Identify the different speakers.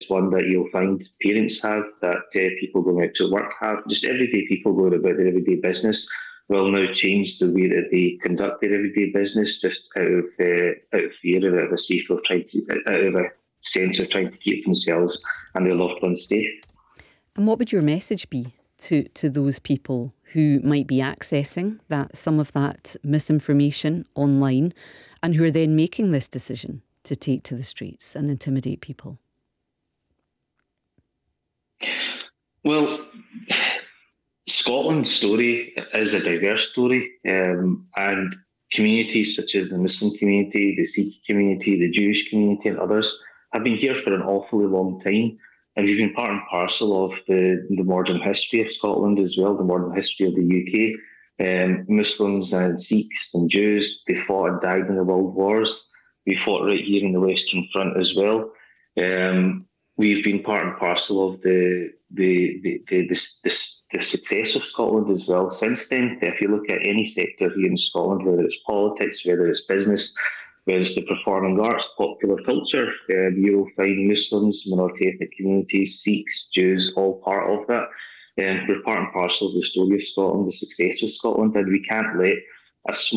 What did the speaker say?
Speaker 1: it's one that you'll find parents have, that people going out to work have, just everyday people going about their everyday business will now change the way that they conduct their everyday business, just out of fear, out of a safe of trying to, out of a sense of trying to keep themselves and their loved ones safe.
Speaker 2: And what would your message be to those people who might be accessing some of that misinformation online and who are then making this decision to take to the streets and intimidate people?
Speaker 1: Well, Scotland's story is a diverse story, and communities such as the Muslim community, the Sikh community, the Jewish community, and others have been here for an awfully long time. And we've been part and parcel of the modern history of Scotland as well, the modern history of the UK. Muslims and Sikhs and Jews, they fought and died in the world wars. We fought right here in the Western Front as well. We've been part and parcel of the success of Scotland as well since then. If you look at any sector here in Scotland, whether it's politics, whether it's business, whether it's the performing arts, popular culture, you'll find Muslims, minority ethnic communities, Sikhs, Jews, all part of that. We're part and parcel of the story of Scotland, the success of Scotland, and we can't let a small